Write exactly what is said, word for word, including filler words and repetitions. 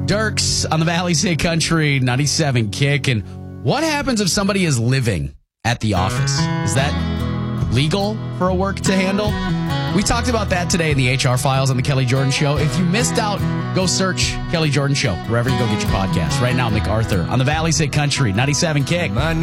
Dirks on the Valley State Country ninety-seven Kick. And what happens if somebody is living at the office? Is that legal for a work to handle? We talked about that today in the H R Files on the Kelly Jordan Show. If you missed out, go search Kelly Jordan Show wherever you go get your podcast. Right now, MacArthur on the Valley State Country ninety-seven Kick. My